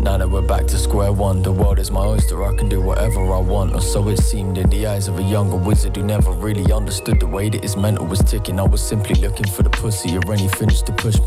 Now that we're back to square one, the world is my oyster, I can do whatever I want, or so it seemed in the eyes of a younger wizard who never really understood the way that his mental was ticking. I was simply looking for the pussy or anything just to push